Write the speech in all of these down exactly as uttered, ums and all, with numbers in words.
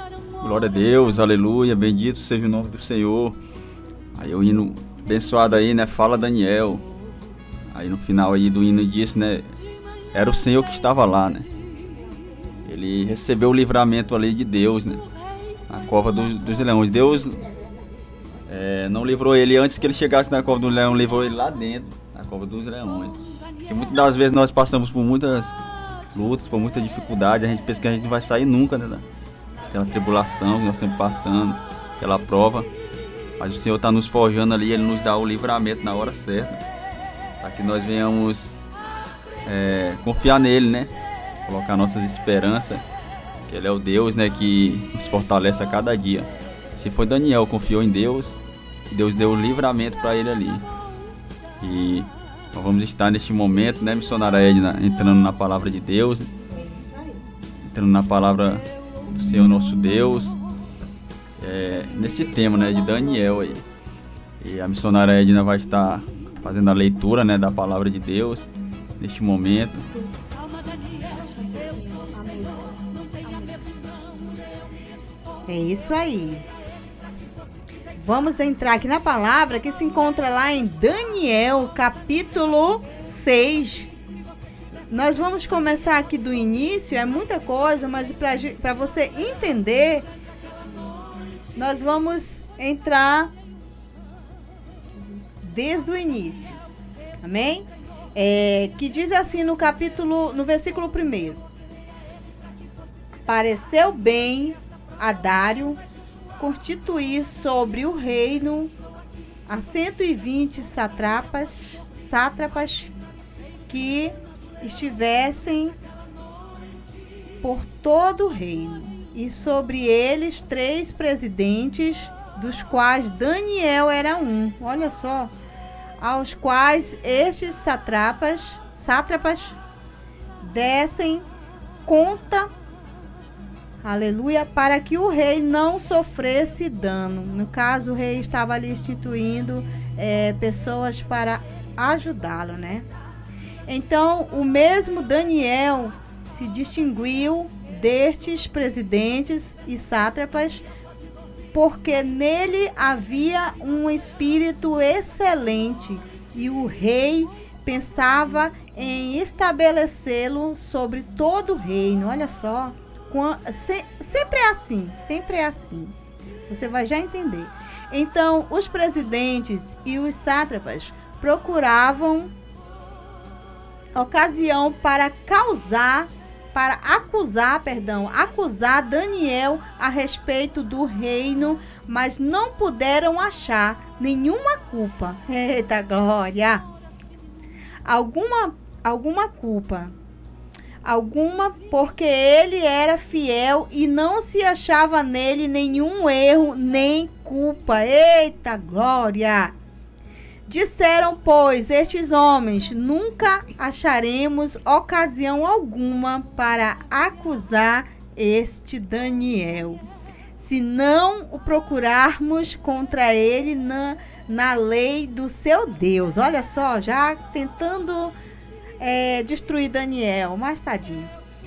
Glória a Deus, aleluia, bendito seja o nome do Senhor. Aí o hino abençoado aí, né, fala Daniel. Aí no final aí do hino diz, né, era o Senhor que estava lá, né. Ele recebeu o livramento ali de Deus, né, na cova dos, dos leões. Deus é, não livrou ele antes que ele chegasse na cova do leão, livrou ele lá dentro, na cova dos leões. Se muitas das vezes nós passamos por muitas lutas, por muita dificuldade, a gente pensa que a gente não vai sair nunca, né, aquela tribulação que nós estamos passando, aquela prova, mas o Senhor está nos forjando ali, Ele nos dá o livramento na hora certa, para que nós venhamos é, confiar nele, né? Colocar nossas esperanças, que Ele é o Deus, né, que nos fortalece a cada dia. Se foi Daniel, confiou em Deus, Deus deu o livramento para ele ali. E nós vamos estar neste momento, né, missionária Edna, entrando na palavra de Deus, entrando na palavra do Senhor nosso Deus, é, nesse tema, né, de Daniel aí. E a missionária Edna vai estar fazendo a leitura, né, da palavra de Deus neste momento. É isso aí. Vamos entrar aqui na palavra que se encontra lá em Daniel, capítulo seis. Nós vamos começar aqui do início, é muita coisa, mas para você entender, nós vamos entrar desde o início. Amém? É, que diz assim no capítulo, no versículo primeiro. Pareceu bem a Dário constituir sobre o reino a cento e vinte sátrapas, sátrapas que estivessem por todo o reino, e sobre eles três presidentes, dos quais Daniel era um. Olha só, aos quais estes sátrapas, sátrapas dessem conta, aleluia, para que o rei não sofresse dano. No caso, o rei estava ali instituindo é, pessoas para ajudá-lo, né? Então, o mesmo Daniel se distinguiu destes presidentes e sátrapas, porque nele havia um espírito excelente, e o rei pensava em estabelecê-lo sobre todo o reino. Olha só, sempre é assim, sempre é assim. Você vai já entender. Então, os presidentes e os sátrapas procuravam ocasião para causar, para acusar, perdão, acusar Daniel a respeito do reino, mas não puderam achar nenhuma culpa. Eita glória! Alguma, alguma culpa. Alguma, porque ele era fiel e não se achava nele nenhum erro nem culpa. Eita glória! Disseram, pois, estes homens: nunca acharemos ocasião alguma para acusar este Daniel, se não o procurarmos contra ele na, na lei do seu Deus. Olha só, já tentando é, destruir Daniel, mas tadinho.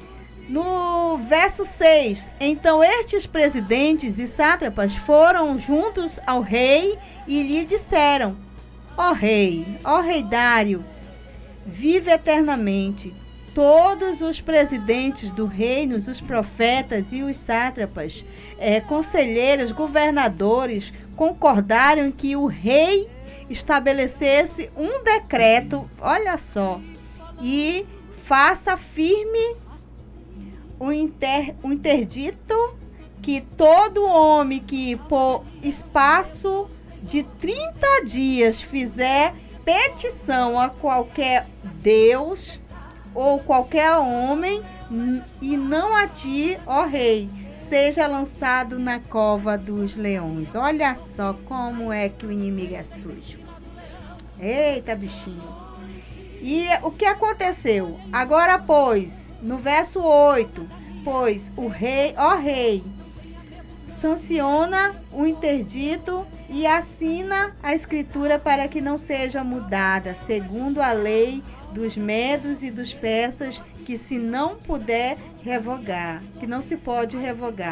No verso seis, então estes presidentes e sátrapas foram juntos ao rei e lhe disseram: Ó rei, ó rei Dário, vive eternamente. Todos os presidentes do reino, os profetas e os sátrapas, é, conselheiros, governadores, concordaram que o rei estabelecesse um decreto, olha só, e faça firme o, inter, o interdito que todo homem que por espaço de trinta dias fizer petição a qualquer Deus ou qualquer homem, e não a ti, ó rei, seja lançado na cova dos leões. Olha só como é que o inimigo é sujo. Eita, bichinho. E o que aconteceu? Agora, pois, no verso oito, pois o rei, ó rei, sanciona o interdito e assina a escritura para que não seja mudada, segundo a lei dos medos e dos persas, que se não puder revogar, que não se pode revogar.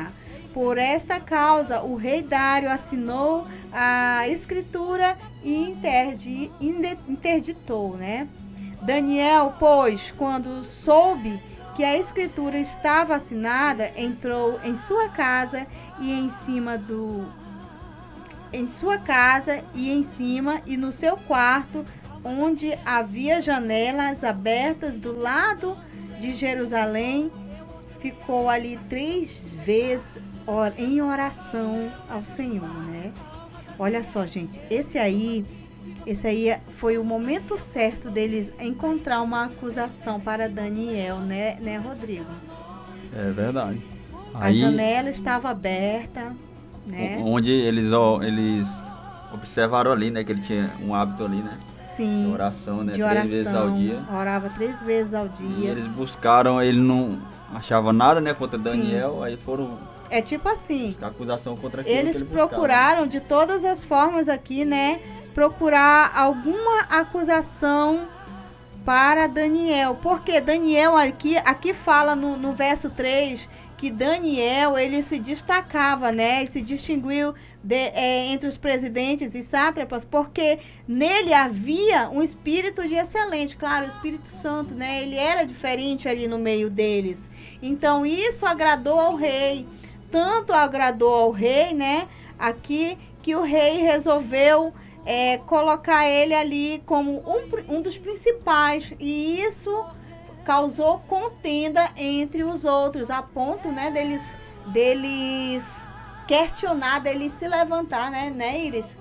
Por esta causa, o rei Dário assinou a escritura e interdi, interditou, né? Daniel, pois, quando soube que a escritura estava assinada, entrou em sua casa e em cima do em sua casa e em cima e no seu quarto, onde havia janelas abertas do lado de Jerusalém, ficou ali três vezes em oração ao Senhor, né? Olha só, gente, esse aí, esse aí foi o momento certo deles encontrar uma acusação para Daniel, né, né, Rodrigo? É verdade. A Aí, janela estava aberta, né? onde eles, ó, eles observaram ali, né, que ele tinha um hábito ali, né? Sim. De oração, né? De oração, três vezes ao dia. Orava três vezes ao E dia. eles buscaram, ele não achava nada, né, contra Sim. Daniel, aí foram É tipo assim, buscar acusação contra aquilo eles que ele buscava. procuraram de todas as formas aqui, né, procurar alguma acusação para Daniel. Porque Daniel aqui, aqui fala no, no verso três que Daniel, ele se destacava, né, e se distinguiu de, é, entre os presidentes e sátrapas, porque nele havia um espírito de excelente, claro, o Espírito Santo, né, ele era diferente ali no meio deles. Então isso agradou ao rei, tanto agradou ao rei, né, aqui, que o rei resolveu é, colocar ele ali como um, um dos principais, e isso causou contenda entre os outros, a ponto, né, deles, deles questionar, deles se levantar, né, né, Iris?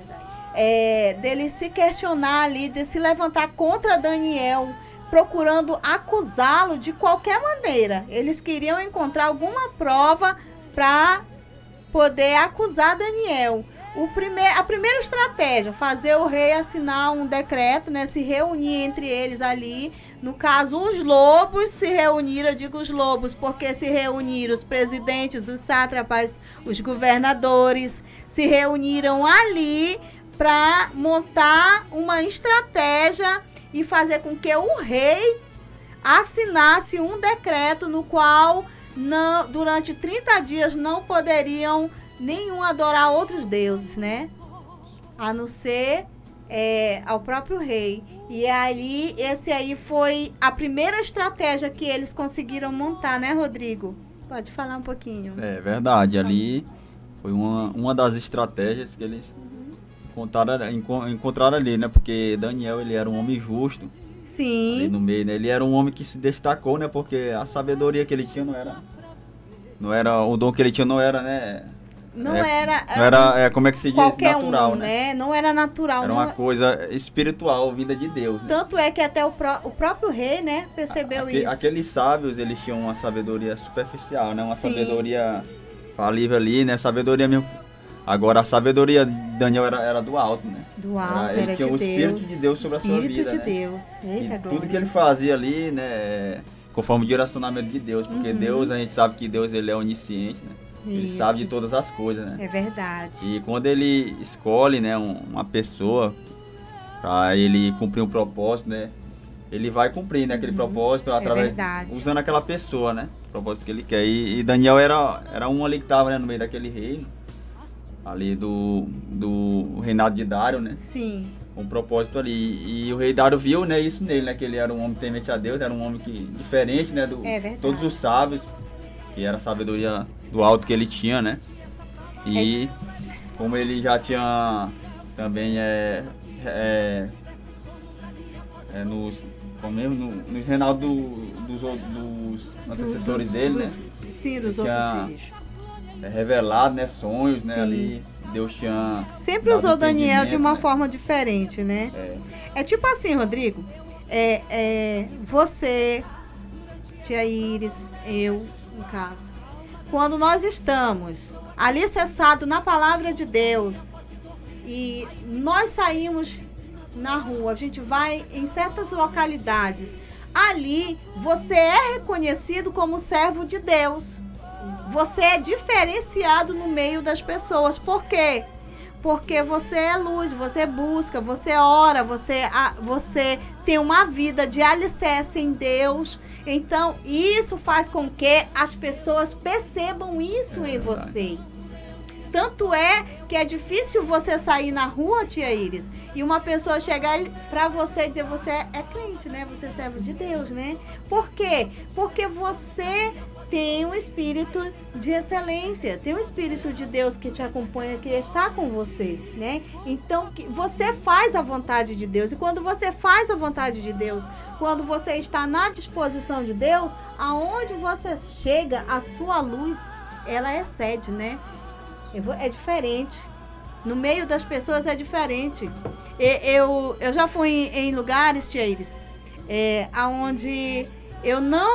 É, deles se questionar ali, de se levantar contra Daniel, procurando acusá-lo de qualquer maneira. Eles queriam encontrar alguma prova para poder acusar Daniel. O primeir, a primeira estratégia, fazer o rei assinar um decreto, né, se reunir entre eles ali. No caso, os lobos se reuniram, eu digo os lobos, porque se reuniram os presidentes, os sátrapas, os governadores, se reuniram ali para montar uma estratégia e fazer com que o rei assinasse um decreto no qual não, durante trinta dias não poderiam nenhum adorar outros deuses, né? A não ser é, ao próprio rei. E ali, esse aí foi a primeira estratégia que eles conseguiram montar, né, Rodrigo? Pode falar um pouquinho. É verdade, ali foi uma, uma das estratégias que eles encontraram, encontraram ali, né? Porque Daniel, ele era um homem justo. Sim. Ali no meio, né? Ele era um homem que se destacou, né? Porque a sabedoria que ele tinha não era... Não era... O dom que ele tinha não era, né? Não é, era... Não era, é, como é que se diz? Qualquer Natural, um, né? né? Não era natural. Era não... uma coisa espiritual, vinda de Deus. Né? Tanto é que até o, pró o próprio rei, né? Percebeu Aque, isso. Aqueles sábios, eles tinham uma sabedoria superficial, né? Uma Sim. sabedoria falível ali, né? Sabedoria mesmo... Agora, a sabedoria de Daniel era, era do alto, né? Do alto, era, ele era tinha de o Deus. Espírito de Deus sobre a sua vida, Espírito de né? Deus. Eita, E glória. tudo que ele fazia ali, né? Conforme o direcionamento de Deus. Porque Uhum. Deus, a gente sabe que Deus, ele é onisciente, né? Ele Isso. sabe de todas as coisas, né? É verdade. E quando ele escolhe, né, um- uma pessoa para ele cumprir um propósito, né? Ele vai cumprir, né, aquele propósito através verdade. usando aquela pessoa, né? O propósito que ele quer. E, e Daniel era era um ali que estava, né, no meio daquele reino ali do do reinado de Dário, né? Sim. Um propósito ali. E o rei Dário viu, né, isso nele, né, que ele era um homem temente a Deus, era um homem que diferente, né, do É verdade. todos os sábios, que era a sabedoria do alto que ele tinha, né? E como ele já tinha também é, é, é nos, como mesmo, no, nos reinados do, dos, dos antecessores Dos- dele, dos- né? Sim, dos Ele outros tinha- filhos. É revelado, né, sonhos, né, Sim. ali Deus tinha Sempre dado usou Daniel de entendimento, uma né? forma diferente, né? É, É tipo assim, Rodrigo. É, é, você, tia Iris, eu, no caso. Quando nós estamos alicerçados na palavra de Deus e nós saímos na rua, a gente vai em certas localidades, ali você é reconhecido como servo de Deus. Você é diferenciado no meio das pessoas. Por quê? Porque você é luz, você busca, você ora, você, a, você tem uma vida de alicerce em Deus. Então, isso faz com que as pessoas percebam isso é em verdade. Você. Tanto é que é difícil você sair na rua, tia Iris, e uma pessoa chegar pra você e dizer, você é crente, né? Você é servo de Deus, né? Por quê? Porque você tem um espírito de excelência, tem um espírito de Deus que te acompanha, que está com você, né? Então, você faz a vontade de Deus. E quando você faz a vontade de Deus, quando você está na disposição de Deus, aonde você chega, a sua luz, ela excede, né? É diferente. No meio das pessoas é diferente. Eu, eu já fui em, em lugares, tia Iris, é, onde eu não,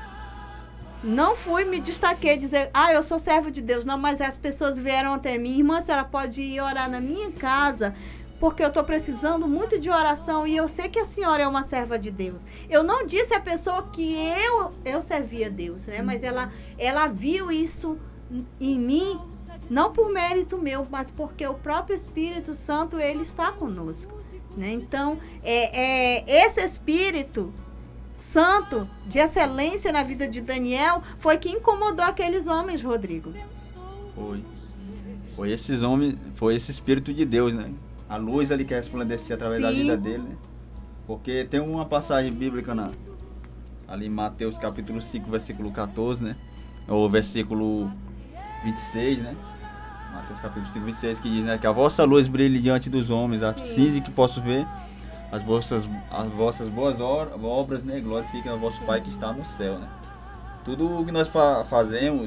não fui, me destaquei, dizer, ah, eu sou servo de Deus. Não, mas as pessoas vieram até mim, irmã, a senhora pode ir orar na minha casa, porque eu estou precisando muito de oração e eu sei que a senhora é uma serva de Deus. Eu não disse à pessoa que eu, eu servia a Deus, né? Mas ela, ela viu isso em mim, não por mérito meu, mas porque o próprio Espírito Santo, ele está conosco, né? Então, é, é, esse Espírito Santo de excelência na vida de Daniel foi que incomodou aqueles homens, Rodrigo. Foi. Foi esses homens, foi esse Espírito de Deus, né? A luz ali que resplandecia através Sim. da vida dele, né? Porque tem uma passagem bíblica na, ali em Mateus capítulo cinco, versículo quatorze, né? Ou versículo vinte e seis, né? Mateus capítulo cinco, vinte e seis, que diz, né, que a vossa luz brilhe diante dos homens, assim de que posso ver as vossas, as vossas boas obras, né, glorifiquem o vosso Pai que está no céu, né. Tudo o que nós fa fazemos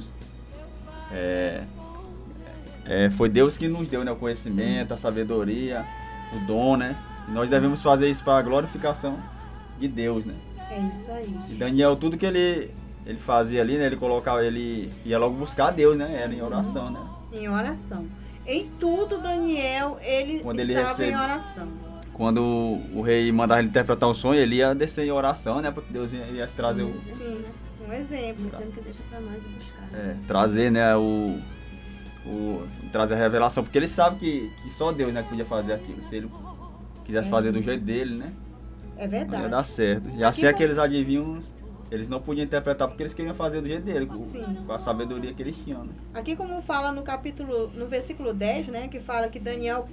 é, é, foi Deus que nos deu, né, o conhecimento, Sim. a sabedoria, o dom, né. E nós devemos fazer isso para a glorificação de Deus, né. É isso aí. E Daniel, tudo que ele, ele fazia ali, né, ele colocava, ele ia logo buscar Deus, né, era em oração, né. Em oração. Em tudo, Daniel, ele quando estava ele recebe, em oração. Quando o, o rei mandava ele interpretar um sonho, ele ia descer em oração, né? Porque Deus ia, ia trazer o... Sim, um exemplo. Um exemplo que deixa pra nós e buscar. É, trazer, né, o, o... trazer a revelação, porque ele sabe que, que só Deus, né, que podia fazer aquilo. Se ele quisesse é. fazer do jeito dele, né? É verdade. Não ia dar certo. E assim aqueles foi... adivinhos... Eles não podiam interpretar porque eles queriam fazer do jeito dele, com, com a sabedoria que eles tinham, né? Aqui como fala no capítulo, no versículo dez, né, que fala que Daniel,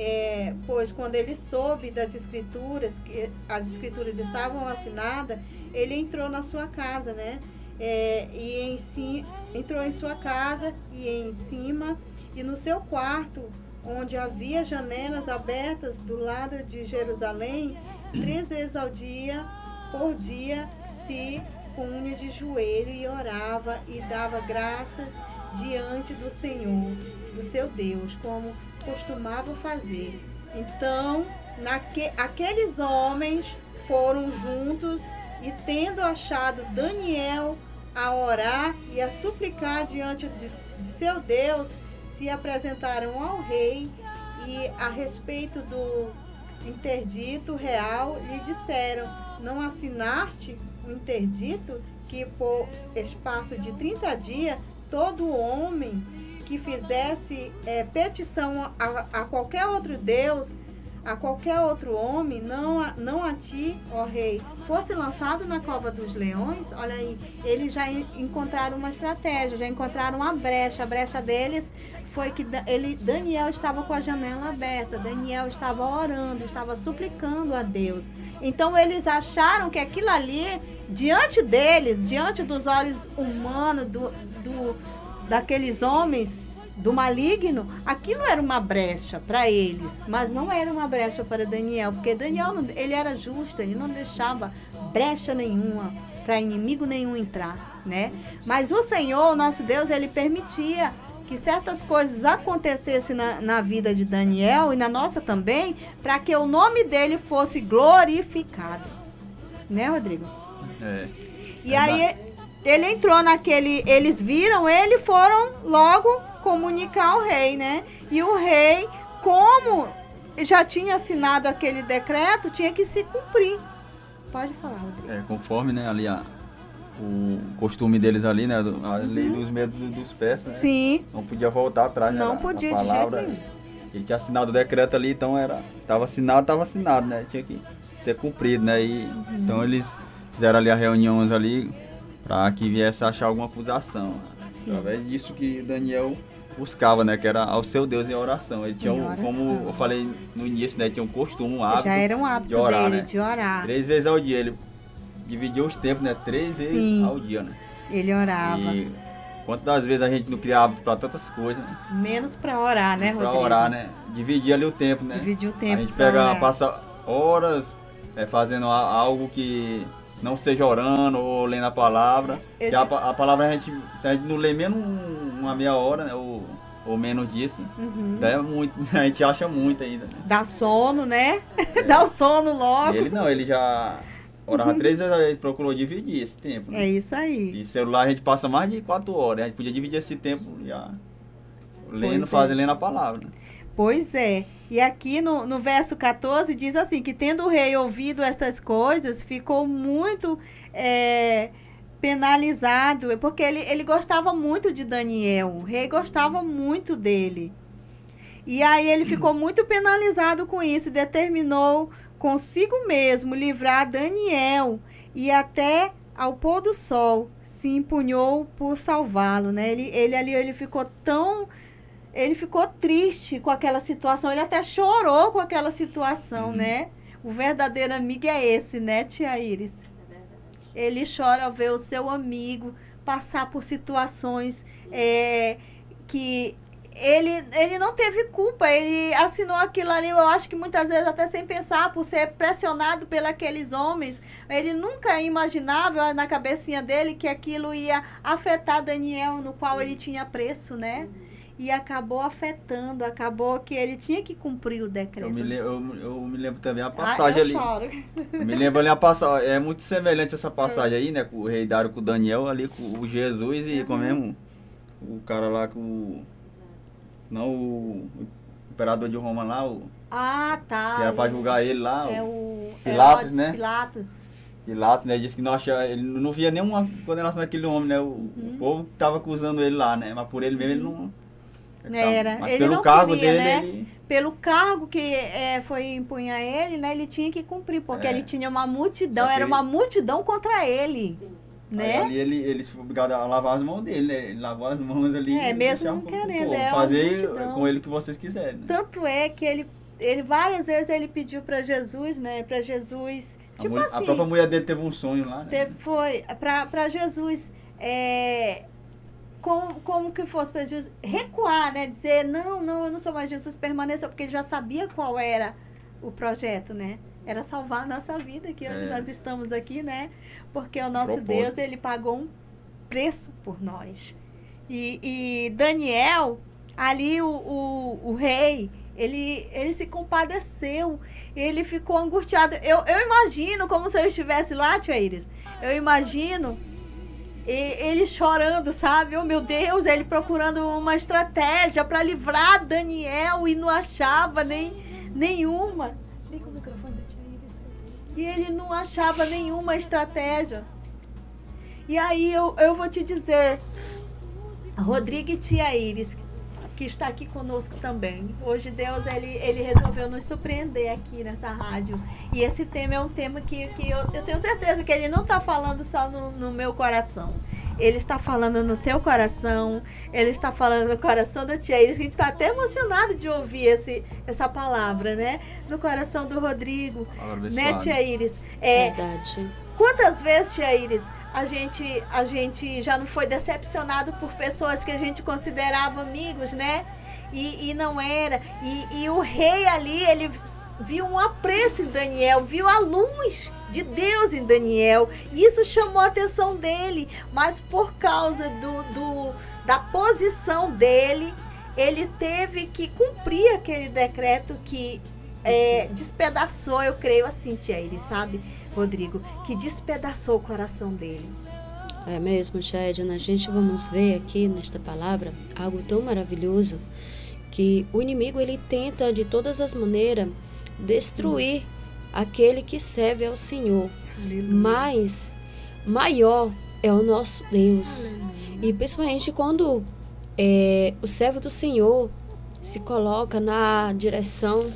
é, pois quando ele soube das escrituras, que as escrituras estavam assinadas, ele entrou na sua casa, né? É, e em si, entrou em sua casa e em cima, e no seu quarto, onde havia janelas abertas do lado de Jerusalém, três vezes ao dia, por dia, se punha de joelho e orava e dava graças diante do Senhor, do seu Deus, como costumava fazer. Então, naque, aqueles homens foram juntos e, tendo achado Daniel a orar e a suplicar diante de, de seu Deus, se apresentaram ao rei e, a respeito do interdito real, lhe disseram: não assinaste o interdito que por espaço de trinta dias todo homem que fizesse é, petição a, a qualquer outro Deus, a qualquer outro homem, não a, não a ti, ó rei, fosse lançado na cova dos leões. Olha aí, eles já encontraram uma estratégia, já encontraram uma brecha. A brecha deles foi que ele, Daniel estava com a janela aberta, Daniel estava orando, estava suplicando a Deus. Então eles acharam que aquilo ali, diante deles, diante dos olhos humanos, do, do, daqueles homens, do maligno, aquilo era uma brecha para eles, mas não era uma brecha para Daniel, porque Daniel, ele era justo, ele não deixava brecha nenhuma para inimigo nenhum entrar, né? Mas o Senhor, o nosso Deus, ele permitia que certas coisas acontecessem na, na vida de Daniel e na nossa também, para que o nome dele fosse glorificado. Né, Rodrigo? É. E é aí verdade. Ele entrou naquele, eles viram ele, foram logo comunicar ao rei, né? E o rei, como já tinha assinado aquele decreto, tinha que se cumprir. Pode falar, Rodrigo. É, conforme, né, ali a o costume deles ali, né? A lei dos medos dos persas, né? Sim. Não podia voltar atrás, né? Não na, podia, na palavra. de jeito nenhum. Ele tinha assinado o decreto ali, então era... Estava assinado, estava assinado, né? Tinha que ser cumprido, né? E, uhum. Então eles fizeram ali as reuniões ali para que viesse a achar alguma acusação. Sim. Através disso que Daniel buscava, né? Que era ao seu Deus em oração. Ele tinha, um, como eu falei no início, né? Tinha um costume, um hábito. Já era um hábito de orar, dele, né? de orar. Três vezes ao dia. Ele dividiu os tempos, né? Três vezes Sim. ao dia, né? Ele orava. E quantas vezes a gente não cria hábito para tantas coisas, né? Menos para orar, né, Rodrigo? Para orar, né? Dividir ali o tempo, né? Dividir o tempo. A gente pega, passa horas é, fazendo algo que não seja orando ou lendo a palavra. Que te... a, a palavra a gente, se a gente não lê menos uma meia hora, né? Ou, ou menos disso, uhum. é muito, a gente acha muito ainda. Né? Dá sono, né? É. Dá o sono logo. E ele não, ele já orava três vezes, ele procurou dividir esse tempo. Né? É isso aí. E celular a gente passa mais de quatro horas, a gente podia dividir esse tempo já lendo, fazendo, lendo a palavra. Né? Pois é. E aqui no, no verso quatorze diz assim, que tendo o rei ouvido estas coisas, ficou muito é, penalizado, porque ele, ele gostava muito de Daniel, o rei gostava muito dele. E aí ele ficou muito penalizado com isso e determinou consigo mesmo livrar Daniel e até ao pôr do sol se empunhou por salvá-lo, né? Ele, ele ali ele ficou tão... Ele ficou triste com aquela situação, ele até chorou com aquela situação, uhum. né? O verdadeiro amigo é esse, né, tia Iris? É ele chora ao ver o seu amigo passar por situações é, que ele, ele não teve culpa, ele assinou aquilo ali, eu acho que muitas vezes até sem pensar, por ser pressionado pelos homens. Ele nunca imaginava na cabecinha dele que aquilo ia afetar Daniel, no qual ele tinha preço, né? E acabou afetando, acabou que ele tinha que cumprir o decreto. Eu me lembro, eu, eu me lembro também a passagem ah, eu ali. Choro. Eu me lembro ali a passagem, é muito semelhante essa passagem aí, né? Com o rei Dário com o Daniel, ali com o Jesus e uhum. com mesmo o cara lá com o... Não, o, o imperador de Roma lá, o... Ah, tá. Que era pra julgar ele lá, é o... o Pilatos, Herodes, né? Pilatos. Pilatos, né? Disse que não achava, ele não via nenhuma condenação daquele homem, né? O, uhum. o povo tava acusando ele lá, né? Mas por ele mesmo ele não... Era. Mas ele pelo não cargo queria, dele, né? ele... Pelo cargo que é, foi empunhar ele, né? Ele tinha que cumprir, porque é. ele tinha uma multidão, Porque era uma multidão contra ele. Sim. Né? Aí, ali ele, ele foi obrigado a lavar as mãos dele, né? Ele lavou as mãos ali. É, mesmo não querendo, é fazer com ele o que vocês quiserem. Né? Tanto é que ele, ele várias vezes ele pediu para Jesus, né? Para Jesus, a tipo mulher, assim. A própria mulher dele teve um sonho lá, né? Teve, foi, para Jesus, é, como, como que fosse para Jesus recuar, né? Dizer, não, não, eu não sou mais Jesus, permaneça, porque ele já sabia qual era o projeto, né? Era salvar a nossa vida, que hoje é. nós estamos aqui, né? Porque o nosso Propósito. Deus, ele pagou um preço por nós. E, e Daniel, ali o, o, o rei, ele, ele se compadeceu, ele ficou angustiado. Eu, eu imagino como se eu estivesse lá, tia Iris, eu imagino ele chorando, sabe? Oh, meu Deus, ele procurando uma estratégia para livrar Daniel e não achava nem, nenhuma. Liga o microfone da tia Iris. E ele não achava nenhuma estratégia. E aí eu, eu vou te dizer, Rodrigo e tia Iris, que está aqui conosco também. Hoje Deus, ele, ele resolveu nos surpreender aqui nessa rádio. E esse tema é um tema que, que eu, eu tenho certeza que ele não está falando só no, no meu coração. Ele está falando no teu coração, ele está falando no coração da tia Iris, que a gente está até emocionado de ouvir esse, essa palavra, né? No coração do Rodrigo, né, tia Iris? É, Verdade. Quantas vezes, tia Iris, a gente, a gente já não foi decepcionado por pessoas que a gente considerava amigos, né? E, e não era. E, e o rei ali, ele viu um apreço em Daniel, viu a luz de Deus em Daniel. E isso chamou a atenção dele. Mas por causa do, do, da posição dele, ele teve que cumprir aquele decreto que é, despedaçou, eu creio assim, tia Iris, sabe, Rodrigo? Que despedaçou o coração dele. É mesmo, tia Edna, a gente vamos ver aqui nesta palavra algo tão maravilhoso, que o inimigo, ele tenta de todas as maneiras destruir aquele que serve ao Senhor. Aleluia. Mas maior é o nosso Deus. Aleluia. E principalmente quando é, o servo do Senhor se coloca na direção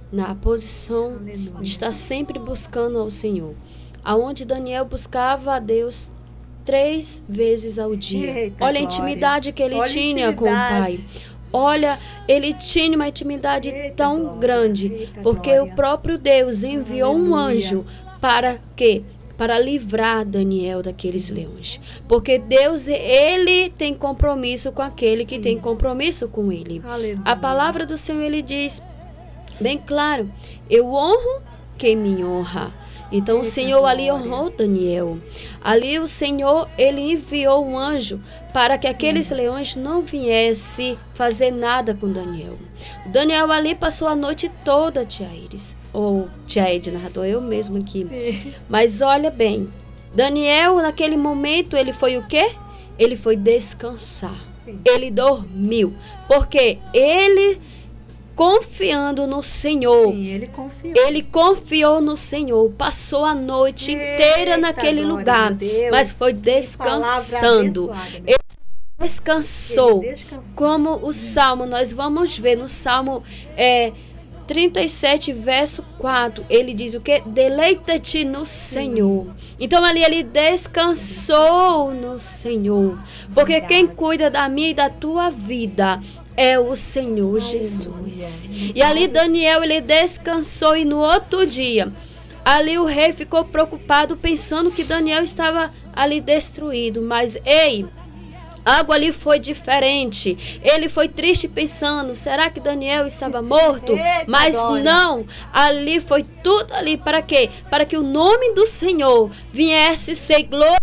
na posição Aleluia. de estar sempre buscando ao Senhor. Aonde Daniel buscava a Deus três vezes ao dia. Eita, Olha a glória. intimidade que ele Olha a tinha com o Pai. intimidade. Olha, ele tinha uma intimidade Eita, tão glória. grande, Eita, porque glória. o próprio Deus enviou um Aleluia. anjo para quê? Para livrar Daniel daqueles leões. Porque Deus, ele tem compromisso com aquele que Sim. tem compromisso com ele. Aleluia. A palavra do Senhor, ele diz bem claro, eu honro quem me honra. Então o Eita, Senhor ali glória. honrou Daniel. Ali o Senhor, ele enviou um anjo para que aqueles leões não viessem fazer nada com Daniel. Daniel ali passou a noite toda, tia Iris. Ou tia Edna, narrador, eu mesmo aqui. Sim. Mas olha bem, Daniel naquele momento ele foi o quê? Ele foi descansar. Sim. Ele dormiu. Porque ele, confiando no Senhor, Sim, ele confiou. ele confiou no Senhor, passou a noite inteira Eita, naquele glória lugar, a Deus. mas foi Que descansando. palavra abençoada, né? Ele descansou. Ele descansou. Como o Salmo, nós vamos ver no Salmo é, trinta e sete, verso quatro, ele diz o que? Deleita-te no Senhor. Então ali ele descansou no Senhor. Porque Verdade. quem cuida da minha e da tua vida é o Senhor Jesus. E ali Daniel, ele descansou e no outro dia, ali o rei ficou preocupado pensando que Daniel estava ali destruído. Mas ei, algo ali foi diferente. Ele foi triste pensando, será que Daniel estava morto? Eita, Mas glória. não, ali foi tudo ali para quê? Para que o nome do Senhor viesse ser glorificado.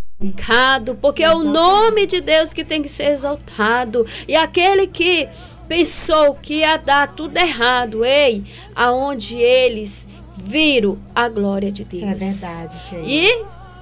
Porque é o nome de Deus que tem que ser exaltado. E aquele que pensou que ia dar tudo errado, ei, aonde eles viram a glória de Deus. É verdade, tia Iris. E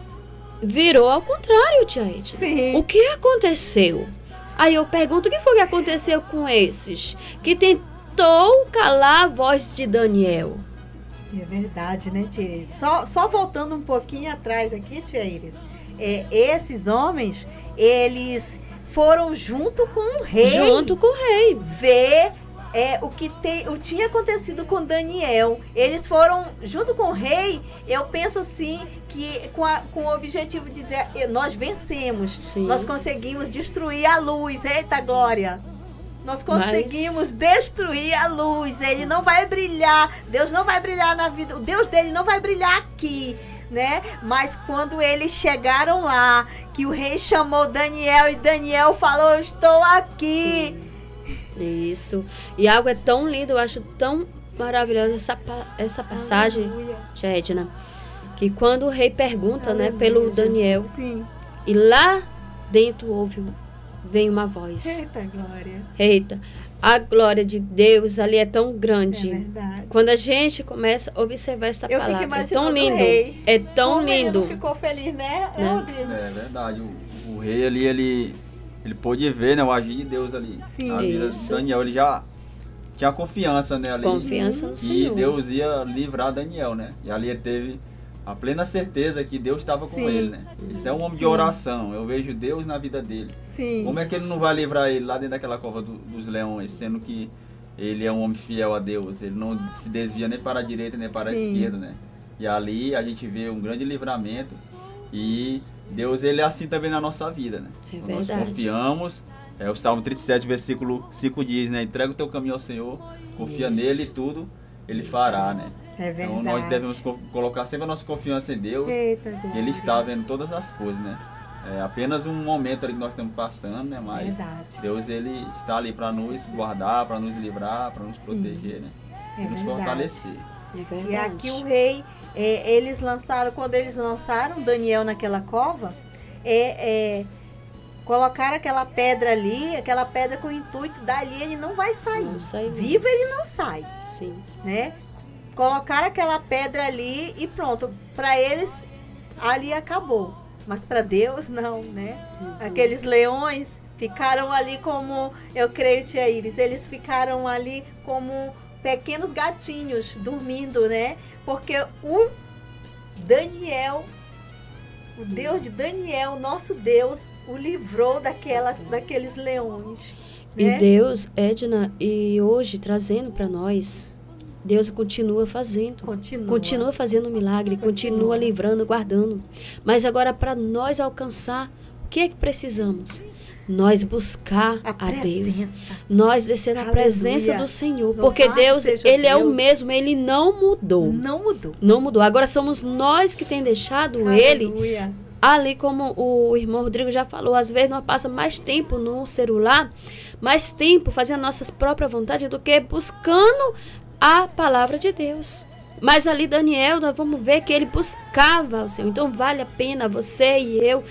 virou ao contrário, tia Edna. Sim. O que aconteceu? Aí eu pergunto, o que foi que aconteceu com esses que tentou calar a voz de Daniel? É verdade, né, tia Iris? Só, só voltando um pouquinho atrás aqui, tia Iris, é, esses homens, eles foram junto com o rei. Junto com o rei. Ver é, o que tem, o tinha acontecido com Daniel. Eles foram junto com o rei. Eu penso assim que com, a, com o objetivo de dizer, nós vencemos, Sim. nós conseguimos destruir a luz. Eita glória! Nós conseguimos Mas- destruir a luz. Ele não vai brilhar. Deus não vai brilhar na vida. O Deus dele não vai brilhar aqui, né? Mas quando eles chegaram lá, que o rei chamou Daniel e Daniel falou, estou aqui. Isso. E algo é tão lindo, eu acho tão maravilhosa essa, pa- essa passagem, Aleluia. tia Edna, que quando o rei pergunta, né, Aleluia, pelo Jesus. Daniel, Sim. e lá dentro houve, vem uma voz. Eita glória. Eita, a glória de Deus ali é tão É grande. verdade. Quando a gente começa a observar essa Eu fico palavra, é imaginando tão o lindo, rei. é tão Como ele lindo. não ficou feliz, né, Né? Rodrigo? É verdade, o, o rei ali, ele, ele pôde ver, né, o agir de Deus ali. Sim. A vida Isso. de Daniel, ele já tinha confiança, né, ali. Confiança no E Senhor. Deus ia livrar Daniel, né? E ali ele teve a plena certeza que Deus estava com Sim. ele, né? Isso é um homem de Sim. oração, eu vejo Deus na vida dele. Sim. Como é que ele não vai livrar ele lá dentro daquela cova do- dos leões, sendo que ele é um homem fiel a Deus, ele não se desvia nem para a direita nem para a Sim. esquerda, né? E ali a gente vê um grande livramento e Deus, ele é assim também na nossa vida, né? É Quando nós verdade. confiamos, é, o Salmo trinta e sete, versículo cinco diz, né? Entrega o teu caminho ao Senhor, confia Isso. nele e tudo ele fará, né? É verdade. Então nós devemos co- colocar sempre a nossa confiança em Deus, Eita que glória. Ele está vendo todas as coisas, né? É apenas um momento ali que nós estamos passando, né? Mas Verdade. Deus, ele está ali para nos guardar, para nos livrar, para nos proteger, né? É E nos verdade. fortalecer. É E verdade. aqui o rei, é, eles lançaram, quando eles lançaram Daniel naquela cova, é, é, colocaram aquela pedra ali, aquela pedra com o intuito dali, ele não vai sair. Não sai Vivo mais. ele não sai, Sim. né? Colocaram aquela pedra ali e pronto. Para eles, ali acabou. Mas para Deus, não, né? Uhum. Aqueles leões ficaram ali como, eu creio, tia Iris, eles ficaram ali como pequenos gatinhos dormindo, né? Porque o Daniel, o Deus de Daniel, nosso Deus, o livrou daquelas, daqueles leões. E Né? Deus, Edna, e hoje trazendo para nós Deus continua fazendo. Continua. Continua fazendo milagre, continua, continua livrando, guardando. Mas agora, para nós alcançar, o que é que precisamos? Nós buscar a, a Deus. Nós descer na Aleluia. Presença do Senhor. Louvado porque Deus, Ele Deus. É o mesmo, Ele não mudou. Não mudou. Não mudou. Agora somos nós que tem deixado Aleluia. Ele ali, como o irmão Rodrigo já falou, às vezes nós passamos mais tempo no celular, mais tempo fazendo nossas próprias vontades do que buscando a palavra de Deus. Mas ali Daniel, nós vamos ver que ele buscava o Senhor. Então vale a pena você e eu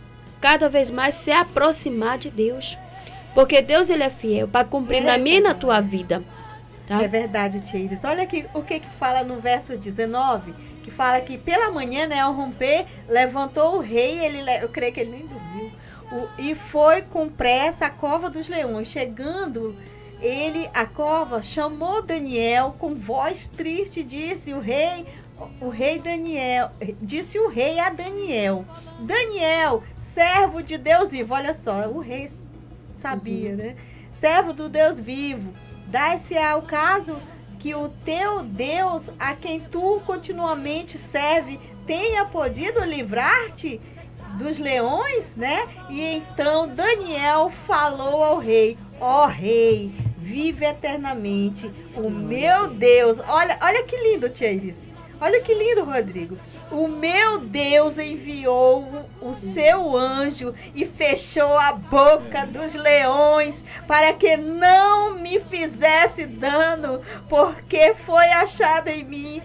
cada vez mais se aproximar de Deus. Porque Deus, Ele é fiel para cumprir é na minha e na tua vida. Tá? É verdade, tia Iris. Olha aqui o que que fala no verso dezenove, que fala que pela manhã, né, ao romper, levantou o rei, ele, eu creio que ele nem dormiu, o, e foi com pressa à cova dos leões. Chegando ele à cova, chamou Daniel com voz triste, disse o rei, o rei Daniel, disse o rei a Daniel, Daniel, servo de Deus vivo. Olha só, o rei sabia, uhum. né? Servo do Deus vivo, dá-se ao caso que o teu Deus, a quem tu continuamente serve, tenha podido livrar-te dos leões, né? E então Daniel falou ao rei, ó oh, rei, vive eternamente o meu Deus. Olha, olha que lindo, tia Iris. Olha que lindo, Rodrigo. O meu Deus enviou o seu anjo e fechou a boca dos leões para que não me fizesse dano, porque foi achada em mim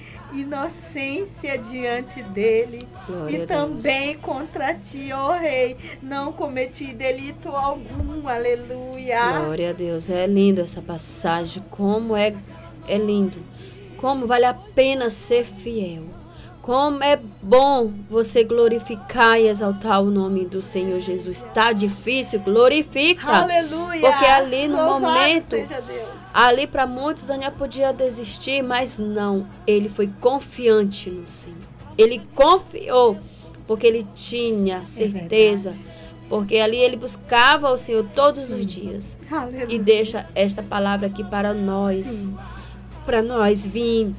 inocência diante dele. Glória e também contra ti, ó rei, não cometi delito algum. Aleluia. Glória a Deus. É lindo essa passagem. Como é, é lindo. Como vale a pena ser fiel. Como é bom você glorificar e exaltar o nome do Senhor Jesus. Está difícil, glorifica. Aleluia. Porque ali no Louvado momento, seja Deus. Ali para muitos Daniel podia desistir, mas não. Ele foi confiante no Senhor. Ele confiou, porque ele tinha certeza. É porque ali ele buscava o Senhor todos Sim. os dias. Aleluia. E deixa esta palavra aqui para nós. Sim. Para nós vir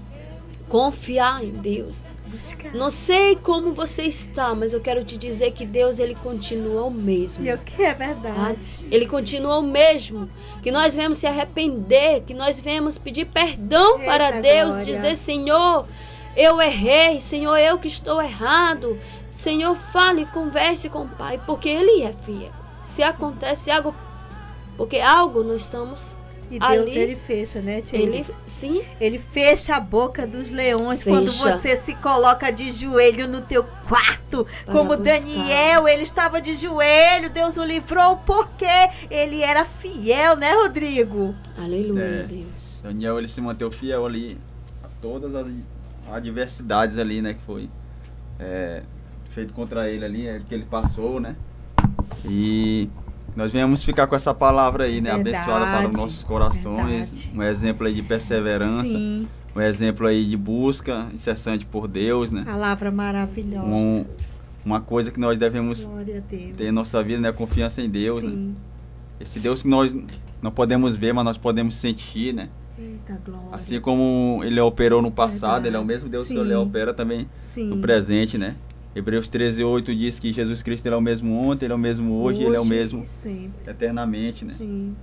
confiar em Deus. Buscar. Não sei como você está, mas eu quero te dizer que Deus, Ele continua o mesmo. E o que é verdade. Tá? Ele continua o mesmo. Que nós vemos se arrepender, que nós vemos pedir perdão Eita para Deus, glória. Dizer, Senhor, eu errei, Senhor, eu que estou errado. Senhor, fale, converse com o Pai, porque Ele é fiel. Se acontece algo, porque algo nós estamos... E Deus, ali, ele fecha, né, tia? Ele, sim. Ele fecha a boca dos leões fecha. Quando você se coloca de joelho no teu quarto. Para como buscar. Daniel, ele estava de joelho, Deus o livrou porque ele era fiel, né, Rodrigo? Aleluia, é, Deus. Daniel, ele se manteve fiel ali a todas as adversidades ali, né, que foi é, feito contra ele ali, é, que ele passou, né? E... nós viemos ficar com essa palavra aí, né? Verdade, abençoada para os nossos corações. Verdade. Um exemplo aí de perseverança. Sim. Um exemplo aí de busca incessante por Deus, né? Palavra maravilhosa. Um, uma coisa que nós devemos ter em nossa vida, né? Confiança em Deus, Sim. né? Esse Deus que nós não podemos ver, mas nós podemos sentir, né? Eita, glória. Assim como Ele operou no passado, Verdade. Ele é o mesmo Deus Sim. que Ele opera também Sim. no presente, né? Hebreus treze, oito diz que Jesus Cristo ele é o mesmo ontem, Ele é o mesmo hoje, hoje Ele é o mesmo eternamente, né? Sim.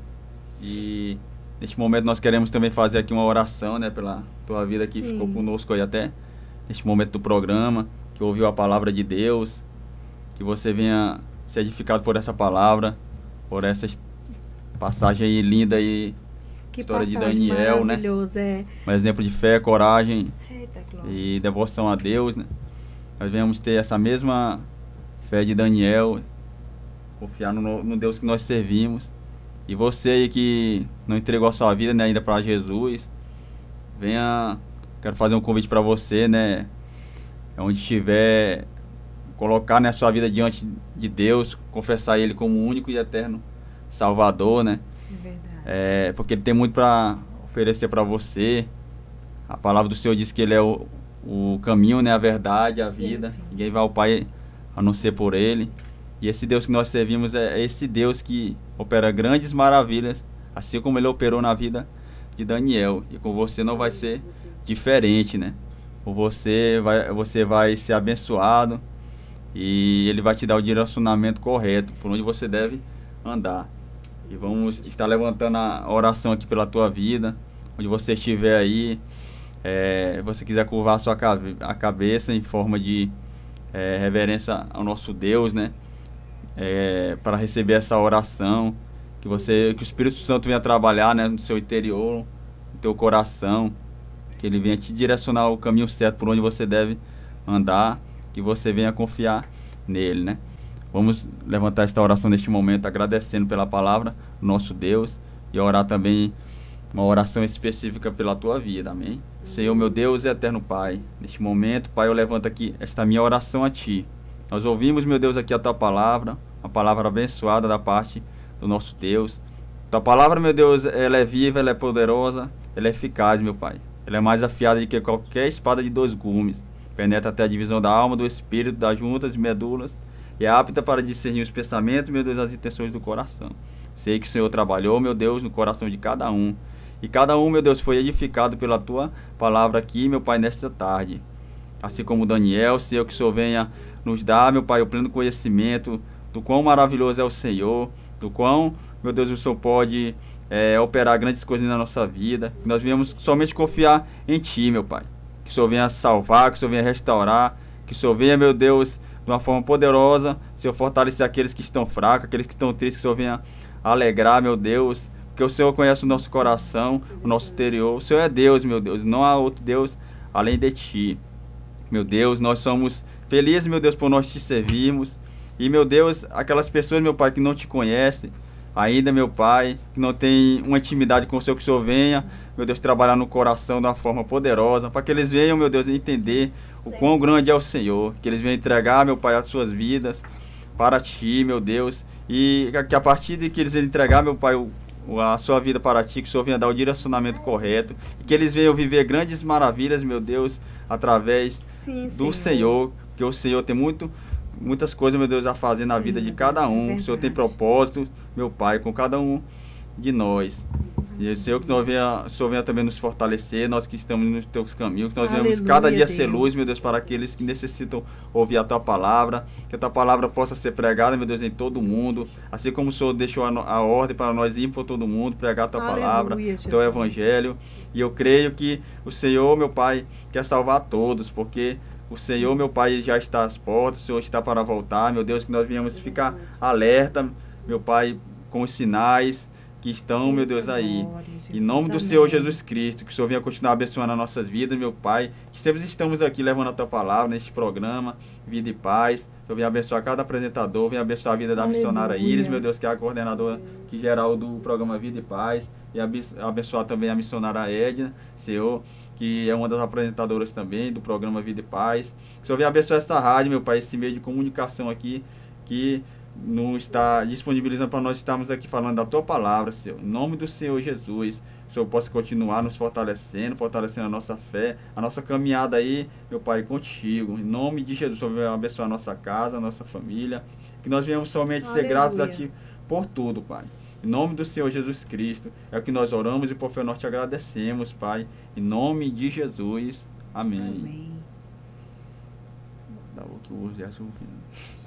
E neste momento nós queremos também fazer aqui uma oração, né? Pela tua vida que Sim. ficou conosco aí até neste momento do programa, que ouviu a palavra de Deus, que você venha ser edificado por essa palavra, por essa passagem aí linda aí, que história de Daniel, né? É. Um exemplo de fé, coragem Eita, e devoção a Deus, né? Nós venhamos ter essa mesma fé de Daniel, confiar no, no Deus que nós servimos. E você aí que não entregou a sua vida, né, ainda para Jesus, venha, quero fazer um convite para você, né, onde estiver, colocar, né, a sua vida diante de Deus, confessar Ele como único e eterno Salvador, né? É verdade. É, porque Ele tem muito para oferecer para você. A palavra do Senhor diz que Ele é o o caminho, né, a verdade, a vida. Sim. Ninguém vai ao Pai a não ser por Ele. E esse Deus que nós servimos é esse Deus que opera grandes maravilhas, assim como Ele operou na vida de Daniel. E com você não vai ser diferente, né? Com você vai, você vai ser abençoado e ele vai te dar o direcionamento correto por onde você deve andar. E vamos estar levantando a oração aqui pela tua vida, onde você estiver aí, é, você quiser curvar a sua cabe a cabeça em forma de é, reverência ao nosso Deus, né? É, para receber essa oração, que você, que o Espírito Santo venha trabalhar, né, no seu interior, no teu coração, que ele venha te direcionar o caminho certo por onde você deve andar, que você venha confiar nele, né? Vamos levantar esta oração neste momento, agradecendo pela palavra do nosso Deus, e orar também uma oração específica pela tua vida, amém? Senhor, meu Deus e eterno Pai, neste momento, Pai, eu levanto aqui esta minha oração a Ti. Nós ouvimos, meu Deus, aqui a Tua palavra, uma palavra abençoada da parte do nosso Deus. Tua palavra, meu Deus, ela é viva, ela é poderosa, ela é eficaz, meu Pai. Ela é mais afiada do que qualquer espada de dois gumes. Penetra até a divisão da alma, do espírito, das juntas e medulas, e é apta para discernir os pensamentos, meu Deus, as intenções do coração. Sei que o Senhor trabalhou, meu Deus, no coração de cada um. E cada um, meu Deus, foi edificado pela Tua palavra aqui, meu Pai, nesta tarde. Assim como Daniel, Senhor, que o Senhor venha nos dar, meu Pai, o pleno conhecimento do quão maravilhoso é o Senhor, do quão, meu Deus, o Senhor pode é, operar grandes coisas na nossa vida. Que nós venhamos somente confiar em Ti, meu Pai. Que o Senhor venha salvar, que o Senhor venha restaurar, que o Senhor venha, meu Deus, de uma forma poderosa, Senhor, fortalecer aqueles que estão fracos, aqueles que estão tristes, que o Senhor venha alegrar, meu Deus, porque o Senhor conhece o nosso coração, o nosso interior. O Senhor é Deus, meu Deus, não há outro Deus além de Ti. Meu Deus, nós somos felizes, meu Deus, por nós Te servirmos. E, meu Deus, aquelas pessoas, meu Pai, que não Te conhecem ainda, meu Pai, que não tem uma intimidade com o Senhor, que o Senhor venha, meu Deus, trabalhar no coração de uma forma poderosa, para que eles venham, meu Deus, entender o quão grande é o Senhor, que eles venham entregar, meu Pai, as suas vidas para Ti, meu Deus, e que a partir de que eles entregar, meu Pai, o a sua vida para Ti, que o Senhor venha dar o direcionamento correto, e que eles venham viver grandes maravilhas, meu Deus, através Sim, do Senhor. Senhor, porque o Senhor tem muito, muitas coisas, meu Deus, a fazer na Sim, vida de cada um. É o Senhor tem propósito, meu Pai, com cada um de nós. E o Senhor, que nós venha, o Senhor venha também nos fortalecer, nós que estamos nos Teus caminhos, que nós Aleluia, venhamos cada dia Deus. ser luz, meu Deus, para aqueles que necessitam ouvir a Tua palavra, que a Tua palavra possa ser pregada, meu Deus, em todo o mundo, assim como o Senhor deixou a, a ordem para nós ir por todo mundo, pregar a Tua Aleluia, palavra, o Teu Evangelho, e eu creio que o Senhor, meu Pai, quer salvar todos, porque o Senhor, meu Pai, já está às portas, o Senhor está para voltar, meu Deus, que nós venhamos ficar alerta, meu Pai, com os sinais que estão, meu Deus, aí. Em nome do Senhor Jesus Cristo, que o Senhor venha continuar abençoando as nossas vidas, meu Pai. Que sempre estamos aqui levando a Tua palavra neste programa, Vida e Paz. Que o Senhor venha abençoar cada apresentador, venha abençoar a vida da Aleluia. missionária Iris, meu Deus, que é a coordenadora geral do programa Vida e Paz. E abençoar também a missionária Edna, Senhor, que é uma das apresentadoras também do programa Vida e Paz. Que o Senhor venha abençoar essa rádio, meu Pai, esse meio de comunicação aqui, que nos está disponibilizando para nós estarmos aqui falando da Tua palavra, Senhor. Em nome do Senhor Jesus, que o Senhor possa continuar nos fortalecendo, fortalecendo a nossa fé, a nossa caminhada aí, meu Pai, contigo. Em nome de Jesus, o Senhor venha abençoar a nossa casa, a nossa família, que nós venhamos somente Aleluia. ser gratos a Ti por tudo, Pai. Em nome do Senhor Jesus Cristo, é o que nós oramos e por fé nós Te agradecemos, Pai. Em nome de Jesus. Amém. Amém. Dá outro uso, já ouvindo.